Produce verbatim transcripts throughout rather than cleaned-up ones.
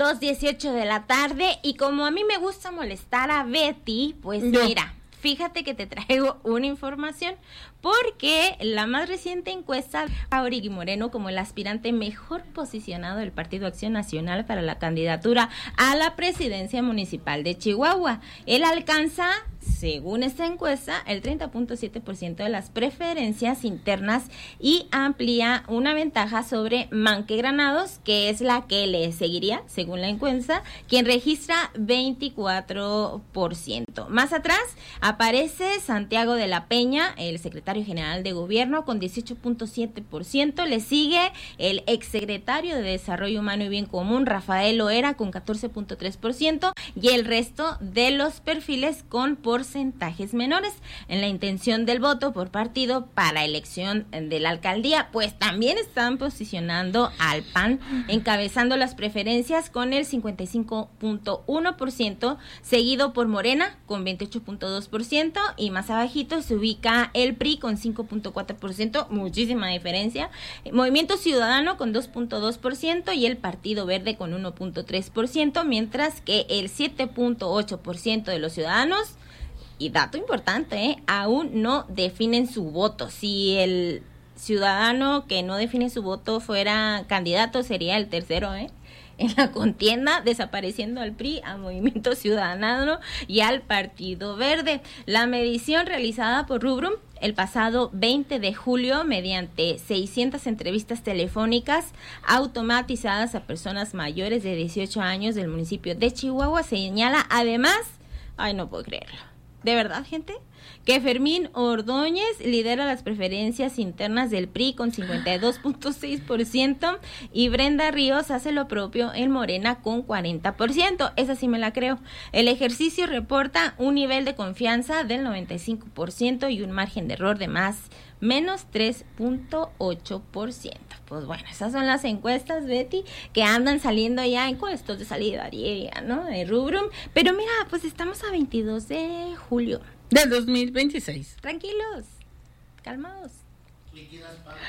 dos dieciocho de la tarde, y como a mí me gusta molestar a Betty, pues Yo. mira, fíjate que te traigo una información, porque la más reciente encuesta de Jauregui Moreno como el aspirante mejor posicionado del Partido Acción Nacional para la candidatura a la presidencia municipal de Chihuahua. Él alcanza, según esta encuesta, el treinta punto siete por ciento de las preferencias internas y amplía una ventaja sobre Manque Granados, que es la que le seguiría, según la encuesta, quien registra veinticuatro por ciento. Más atrás aparece Santiago de la Peña, el secretario general de gobierno, con dieciocho punto siete por ciento. Le sigue el exsecretario de Desarrollo Humano y Bien Común, Rafael Loera, con catorce punto tres por ciento, y el resto de los perfiles con porcentajes menores. En la intención del voto por partido para elección de la alcaldía, pues también están posicionando al P A N, encabezando las preferencias con el cincuenta y cinco punto uno por ciento, seguido por Morena con veintiocho punto dos por ciento, y más abajito se ubica el P R I con cinco punto cuatro por ciento, muchísima diferencia, Movimiento Ciudadano con dos punto dos por ciento y el Partido Verde con uno punto tres por ciento, mientras que el siete punto ocho por ciento de los ciudadanos, y dato importante, ¿eh? aún no definen su voto. Si el ciudadano que no define su voto fuera candidato, sería el tercero, ¿eh? en la contienda, desapareciendo al P R I, a Movimiento Ciudadano y al Partido Verde. La medición realizada por Rubrum el pasado veinte de julio mediante seiscientas entrevistas telefónicas automatizadas a personas mayores de dieciocho años del municipio de Chihuahua señala además, ay no puedo creerlo, ¿de verdad, gente? Que Fermín Ordóñez lidera las preferencias internas del P R I con cincuenta y dos punto seis por ciento y Brenda Ríos hace lo propio en Morena con cuarenta por ciento. Esa sí me la creo. El ejercicio reporta un nivel de confianza del noventa y cinco por ciento y un margen de error de más menos tres punto ocho por ciento. Pues bueno, esas son las encuestas, Betty, que andan saliendo ya en encuestas de solidaridad, ¿no? De Rubrum. Pero mira, pues estamos a veintidós de julio. Del dos mil veintiséis. Tranquilos, calmados. ¿Quién,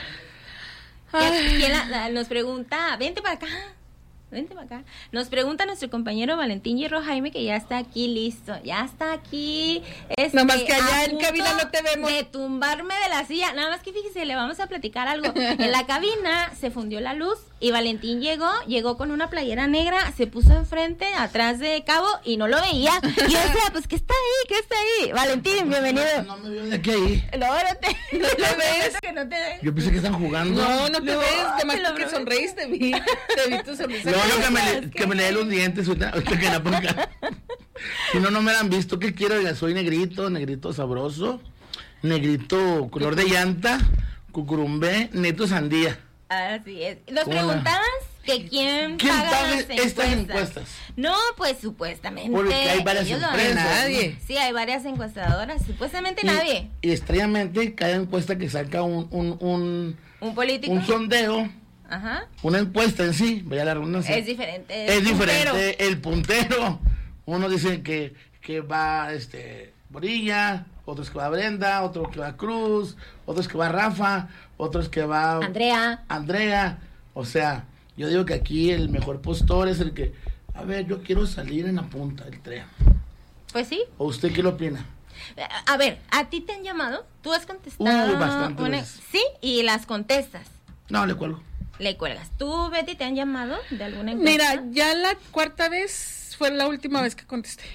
quién la, la, nos pregunta? Vente para acá, vente para acá. Nos pregunta nuestro compañero Valentín Hierro Jaime, que ya está aquí listo, ya está aquí. Este, nada más que allá en cabina no te vemos. De tumbarme de la silla, nada más que fíjese, le vamos a platicar algo. En la cabina se fundió la luz y Valentín llegó, llegó con una playera negra, se puso enfrente, atrás de Cabo y no lo veía. Y yo decía, pues, ¿qué está ahí? ¿Qué está ahí? Valentín, bienvenido. No, no me veo de aquí ahí. No, no te, no ¿Lo ves? Que no te ves. Yo pensé que están jugando. No, no te No, ves, te además lo tú que prometo. sonreíste, vi, te vi tu sonrisa. No, no, que me, Es le- que- que me le dé los dientes ahorita, ahorita que la ponga. Si no, no me la han visto. ¿Qué quiero? Oiga, soy negrito, negrito sabroso, negrito color de llanta, cucurumbé, neto sandía. Así es. Nos Hola. preguntabas que quién, ¿Quién paga paga las estas encuestas. encuestas? No, pues supuestamente. Porque hay varias ellos lo empresas, hacen. Nadie. Sí, hay varias encuestadoras. Supuestamente Y- nadie. Y extrañamente, cada encuesta que saca un, un, un, Un político. un sondeo, Ajá. una encuesta en sí, vaya la redundancia. Es diferente. Es puntero. diferente el puntero. Uno dice que, que va este Borilla, otros que va Brenda, otro que va Cruz, otros que va Rafa, otros que va Andrea. Andrea. O sea, yo digo que aquí el mejor postor es el que, a ver, yo quiero salir en la punta del tren. Pues sí. ¿O usted qué lo opina? A ver, ¿a ti te han llamado? ¿Tú has contestado? Uy, bastantes una- veces. Sí, y las contestas. No, le cuelgo. Le cuelgas. ¿Tú, Betty, te han llamado de alguna encuesta? Mira, ya la cuarta vez fue la última vez que contesté.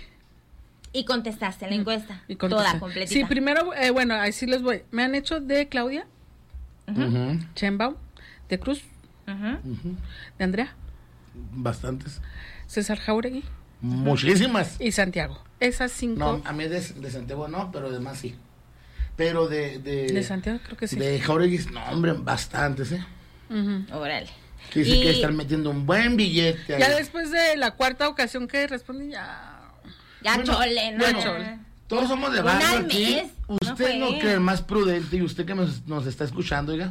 Y contestaste la encuesta. Y contesté. Toda, completita. Sí, primero, eh, bueno, ahí sí les voy. Me han hecho de Claudia Ujú, Ujú, Sheinbaum, de Cruz, ujú. ujú. de Andrea, Bastantes. César Jauregui Muchísimas. y Santiago. Esas cinco. No, a mí de, de Santiago no, pero de más sí. Pero de... De, de Santiago creo que sí. De Jauregui, no, hombre, bastantes, ¿eh? Ujú. Órale. Que dice Y- que están metiendo un buen billete ahí. Ya después de la cuarta ocasión que respondí, ya. Ya Bueno, chole, ¿no? bueno, chole. Todos somos de Un barrio al aquí. mes, no Usted no, fue. cree el más prudente y usted que nos, nos está escuchando, oiga.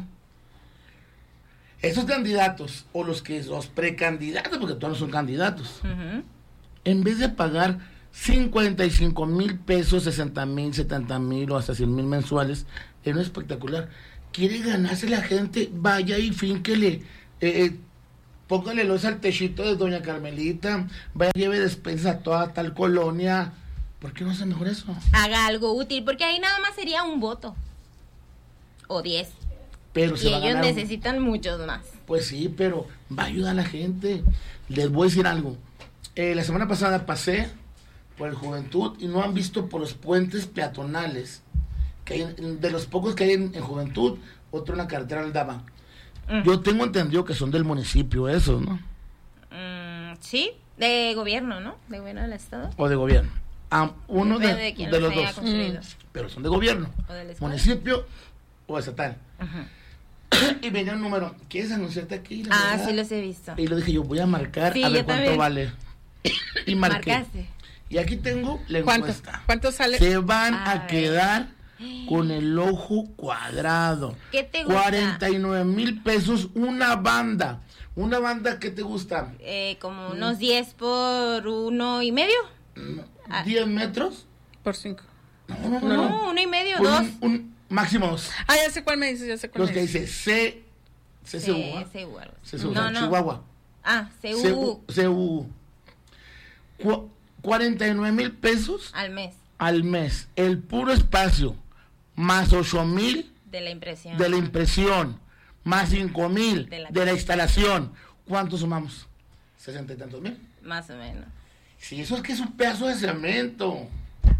Esos candidatos, o los que los precandidatos, porque todos no son candidatos, Ujú. en vez de pagar cincuenta y cinco mil pesos, sesenta mil, setenta mil o hasta cien mil mensuales, es un espectacular. Quiere ganarse la gente, vaya y fínquele eh, eh, póngale luz al techito de doña Carmelita, vaya lleve despensa a toda tal colonia. ¿Por qué no hace mejor eso? Haga algo útil, porque ahí nada más sería un voto. O diez. Pero y se va a ellos ganar un- necesitan muchos más. Pues sí, pero va a ayudar a la gente. Les voy a decir algo. Eh, la semana pasada pasé por el Juventud y no han visto por los puentes peatonales, que hay en- de los pocos que hay en, en Juventud, otro en la carretera Aldama. Mm. Yo tengo entendido que son del municipio esos, ¿no? Mm, sí, de gobierno, ¿no? De gobierno del estado. O de gobierno. Ah, uno de, Depende de quién de los los haya dos. construido. Pero son de gobierno. O de la escuela. Municipio o estatal. Ajá. Y venía un número. ¿Quieres anunciarte aquí? La Ah, verdad? sí los he visto. Y lo dije yo, voy a marcar Sí, a ver yo cuánto también. vale. Y marqué. Marcaste. Y aquí tengo la ¿Cuánto? encuesta. ¿Cuánto sale? Se van A a, ver. quedar con el ojo cuadrado. ¿Qué te gusta? cuarenta y nueve mil pesos una banda. Una banda que te gusta. Eh, como unos diez por uno y medio. Ah. ¿diez metros? Por cinco. No, no, no. No, no. uno y medio, Un- dos. Un, máximo dos. Ah, ya sé cuál me dices, ya sé cuál Los me que dices. dice C, C C U. Sí, ¿ah? C U, algo así. C C U, No, no. Chihuahua. Ah, C U C U. C U. Cu- cuarenta y nueve mil pesos al mes al mes. El puro espacio. Más ocho mil de la impresión. de la impresión. Más cinco mil De la- de la instalación. ¿Cuánto sumamos? ¿Sesenta y tantos mil? Más o menos. Sí, eso es que es un pedazo de cemento.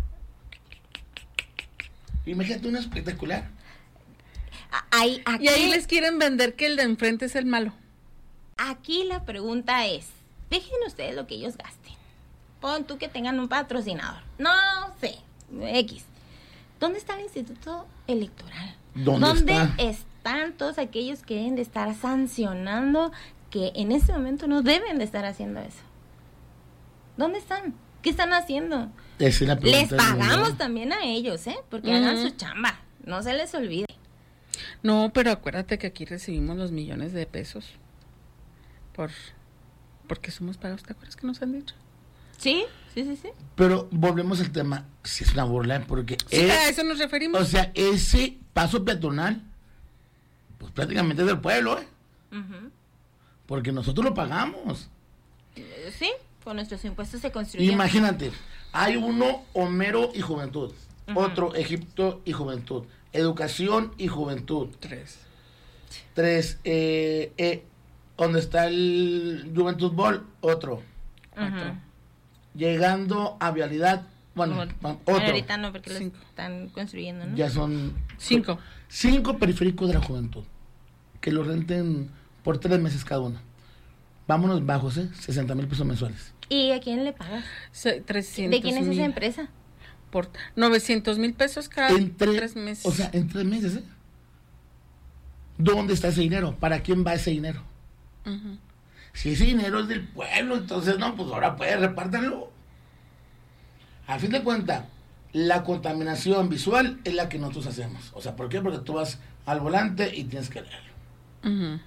Imagínate una espectacular. Ah, ahí, aquí, Y ahí les quieren vender que el de enfrente es el malo. aquí la pregunta es, dejen ustedes lo que ellos gasten. Pon tú que tengan un patrocinador. No sé, X. ¿Dónde está el Instituto Electoral? ¿Dónde está? están todos aquellos que deben de estar sancionando que en este momento no deben de estar haciendo eso? ¿Dónde están? ¿Qué están haciendo? Esa es la pregunta Les del pagamos millón. también a ellos, ¿eh? Porque Ujú. hagan su chamba. No se les olvide. No, pero acuérdate que aquí recibimos los millones de pesos. Por porque somos pagados, ¿te acuerdas que nos han dicho? ¿Sí? Sí, sí, sí. Pero volvemos al tema. Si es una burla, porque. Sí, es- a eso nos referimos. o sea, ese paso peatonal, pues prácticamente es del pueblo, ¿eh? Ujú. Porque nosotros lo pagamos. Eh, Sí, con nuestros impuestos se construyó. Imagínate, hay uno Homero y Juventud, Ujú. otro Egipto y Juventud, Educación y Juventud, Tres. tres, eh, eh, donde está el Juventud Ball, otro, Cuatro. Ujú. llegando a Vialidad, bueno, Bueno, van- otro, ahorita no, porque lo Cinco. están construyendo, ¿no? ya son Cinco. cinco periféricos de la Juventud, que lo renten por tres meses cada uno. Vámonos bajos, ¿eh? sesenta mil pesos mensuales. ¿Y a quién le pagas? Se- trescientos ¿De quién es mil esa empresa? Por novecientos mil pesos cada En tre- tres meses. O sea, en tres meses, ¿eh? ¿Dónde está ese dinero? ¿Para quién va ese dinero? Ujú. Si ese dinero es del pueblo, entonces no, pues ahora pues repártanlo. A fin de cuentas, la contaminación visual es la que nosotros hacemos. O sea, ¿por qué? Porque tú vas al volante y tienes que leerlo. Ujú.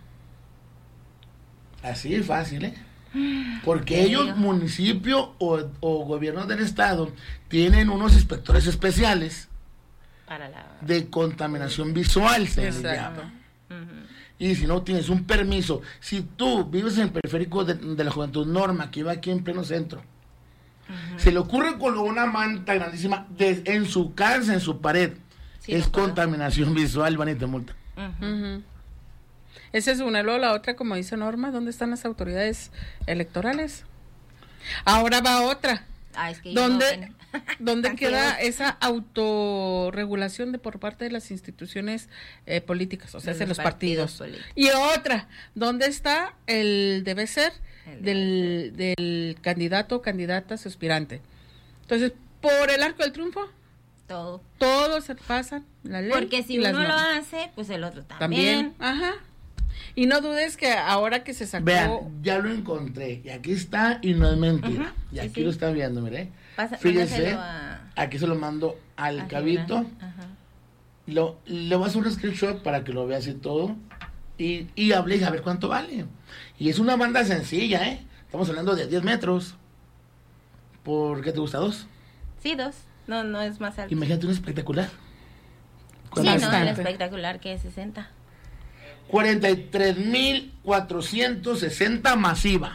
Así es fácil, ¿eh? Porque Te ellos, digo. municipio o, o gobierno del estado, tienen unos inspectores especiales Para la... de contaminación visual, se les Exacto. llama. Ujú. Y si no tienes un permiso, si tú vives en el periférico de, de la Juventud Norma, que va aquí en pleno centro, se le ocurre colgar una manta grandísima de- en su casa, en su pared, Sí, es lo puedo. contaminación visual, van y te multan. Ujú. Ujú. Esa es una. Luego la otra, como dice Norma, ¿dónde están las autoridades electorales? Ahora va otra. Ah, es que ellos ¿Dónde, no ven. ¿dónde Tan queda ciegos. esa autorregulación de por parte de las instituciones eh, políticas, o sea, De de los los partidos? partidos políticos. Y otra, ¿dónde está el debe ser El del, del candidato o candidata aspirante? Entonces, por el arco del triunfo, Todo. todos se pasan la ley. Porque si y las uno lo normas. hace, pues el otro también. También, ajá. Y no dudes que ahora que se sacó... Vean, ya lo encontré, y aquí está, y no es mentira. Ujú, y sí, aquí sí. lo está viendo, mire. Pasa- Fíjense, mándaselo a- aquí se lo mando al a cabito. Jimena. Ajá. Lo, le voy a hacer un screenshot para que lo veas y todo. Y, y hablé a ver cuánto vale. Y es una banda sencilla, ¿eh? Estamos hablando de diez metros. ¿Por qué te gusta dos? Sí, dos. No, no es más alto. Imagínate un espectacular. Sí, ¿Cuánto no, cuesta? el espectacular que es sesenta. cuarenta y tres mil cuatrocientos sesenta masiva.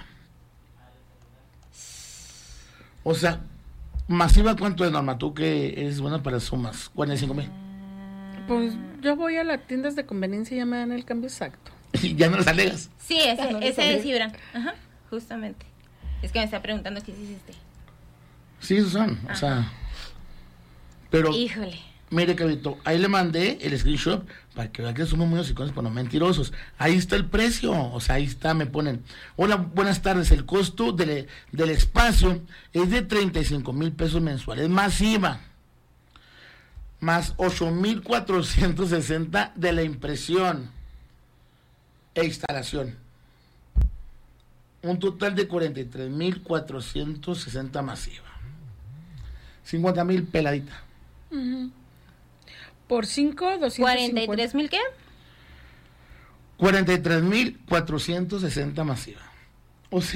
O sea, masiva, ¿cuánto es, Norma? Tú que eres buena para sumas. cuarenta y cinco mil. Pues yo voy a las tiendas de conveniencia y ya me dan el cambio exacto. Y ya no las alegas. Sí, ese, Ya no lo ese sabía. es Gibran. Ajá, justamente. Es que me está preguntando qué hiciste. Sí, esos son. O sea. Pero. Híjole. Mire, Cabito, ahí le mandé el screenshot para que vean que somos muy hocicones, pero no mentirosos. Ahí está el precio, o sea, ahí está, me ponen. Hola, buenas tardes, el costo del, del espacio es de treinta y cinco mil pesos mensuales, más I V A, más ocho mil cuatrocientos sesenta de la impresión e instalación. Un total de cuarenta y tres mil cuatrocientos sesenta más I V A. cincuenta mil peladita. Uh-huh. Por cinco, doscientos cincuenta. ¿cuarenta y tres mil qué? cuarenta y tres mil cuatrocientos sesenta masiva.